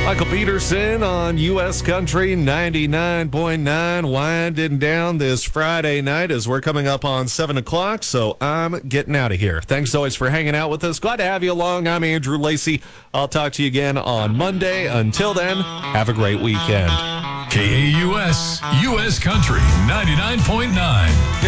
Michael Peterson on U.S. Country 99.9, winding down this Friday night as we're coming up on 7 o'clock, so I'm getting out of here. Thanks always for hanging out with us. Glad to have you along. I'm Andrew Lacey. I'll talk to you again on Monday. Until then, have a great weekend. KAUS, U.S. Country 99.9.